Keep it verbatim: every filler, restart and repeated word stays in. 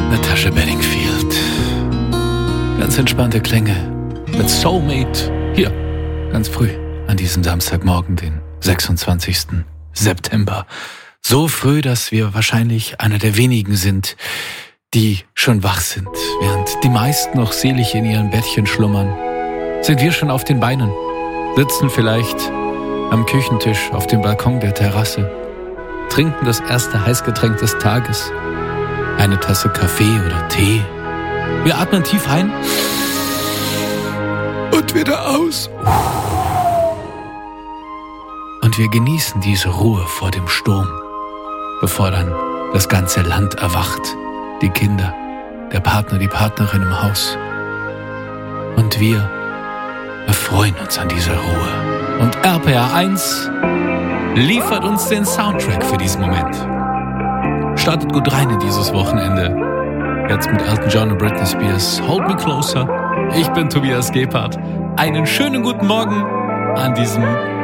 Natasha Bedingfield. Ganz entspannte Klänge mit Soulmate hier, ganz früh an diesem Samstagmorgen, den sechsundzwanzigsten September. So früh, dass wir wahrscheinlich einer der wenigen sind, die schon wach sind. Während die meisten noch selig in ihren Bettchen schlummern, sind wir schon auf den Beinen, sitzen vielleicht am Küchentisch auf dem Balkon der Terrasse, trinken das erste Heißgetränk des Tages, eine Tasse Kaffee oder Tee. Wir atmen tief ein und wieder aus. Und wir genießen diese Ruhe vor dem Sturm, bevor dann das ganze Land erwacht, die Kinder, der Partner, die Partnerin im Haus. Und wir erfreuen uns an dieser Ruhe. Und R P R eins liefert uns den Soundtrack für diesen Moment. Startet gut rein in dieses Wochenende. Jetzt mit Elton John und Britney Spears. Hold Me Closer. Ich bin Tobias Gebhardt. Einen schönen guten Morgen an diesem